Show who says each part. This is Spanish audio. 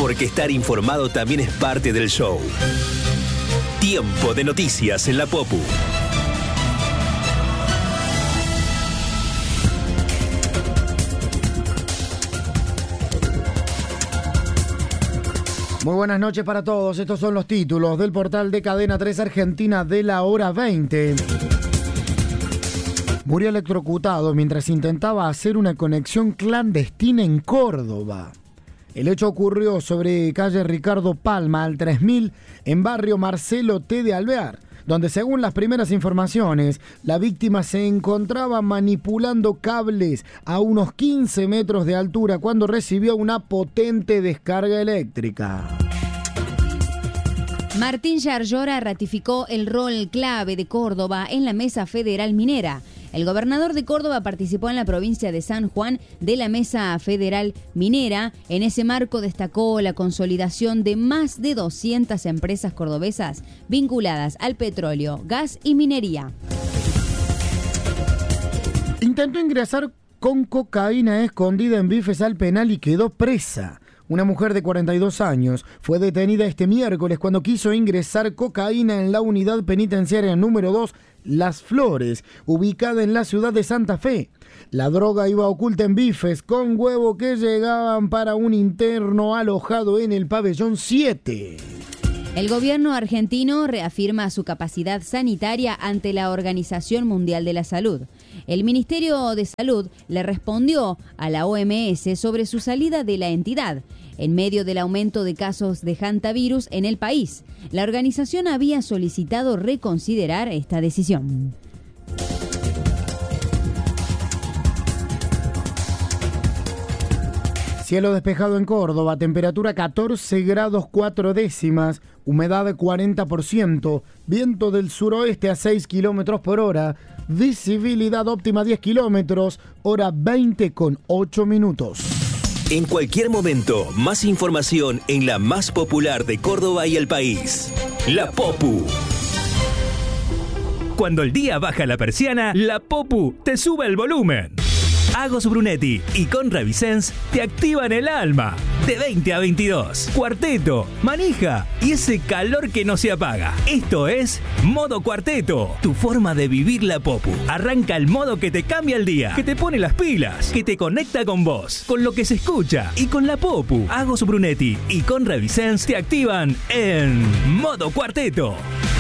Speaker 1: porque estar informado también es parte del show. Tiempo de noticias en la Popu.
Speaker 2: Muy buenas noches para todos. Estos son los títulos del portal de Cadena 3 Argentina de la hora 20. Murió electrocutado mientras intentaba hacer una conexión clandestina en Córdoba. El hecho ocurrió sobre calle Ricardo Palma, al 3000, en barrio Marcelo T. de Alvear, donde según las primeras informaciones, la víctima se encontraba manipulando cables a unos 15 metros de altura cuando recibió una potente descarga eléctrica.
Speaker 3: Martín Yarlora ratificó el rol clave de Córdoba en la Mesa Federal Minera. El gobernador de Córdoba participó en la provincia de San Juan de la Mesa Federal Minera. En ese marco destacó la consolidación de más de 200 empresas cordobesas vinculadas al petróleo, gas y minería.
Speaker 2: Intentó ingresar con cocaína escondida en bifes al penal y quedó presa. Una mujer de 42 años fue detenida este miércoles cuando quiso ingresar cocaína en la unidad penitenciaria número 2, Las Flores, ubicada en la ciudad de Santa Fe. La droga iba oculta en bifes con huevo que llegaban para un interno alojado en el pabellón 7.
Speaker 3: El gobierno argentino reafirma su capacidad sanitaria ante la Organización Mundial de la Salud. El Ministerio de Salud le respondió a la OMS sobre su salida de la entidad, en medio del aumento de casos de hantavirus en el país. La organización había solicitado reconsiderar esta decisión.
Speaker 2: Cielo despejado en Córdoba, temperatura 14 grados 4 décimas, humedad de 40%, viento del suroeste a 6 kilómetros por hora, visibilidad óptima 10 kilómetros, hora 20 con 8 minutos.
Speaker 1: En cualquier momento, más información en la más popular de Córdoba y el país. La Popu. Cuando el día baja la persiana, la Popu te sube el volumen. Agos Brunetti y Conra Vicens te activan el alma. De 20 a 22. Cuarteto, manija y ese calor que no se apaga. Esto es Modo Cuarteto, tu forma de vivir la Popu. Arranca el modo que te cambia el día, que te pone las pilas, que te conecta con vos, con lo que se escucha y con la Popu. Agos Brunetti y Conra Vicens te activan en Modo Cuarteto.